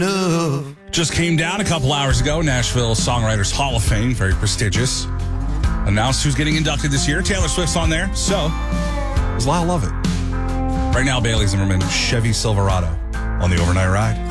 Just came down a couple hours ago. Nashville Songwriters Hall of Fame, very prestigious. Announced who's getting inducted this year. Taylor Swift's on there, so does Lyle love it. Right now, Bailey Zimmerman, Chevy Silverado on the Overnight Ride.